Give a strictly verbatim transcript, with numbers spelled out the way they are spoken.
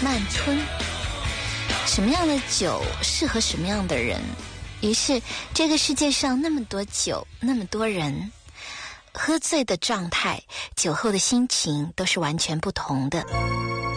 慢吞。什么样的酒适合什么样的人？于是这个世界上那么多酒，那么多人，喝醉的状态，酒后的心情都是完全不同的。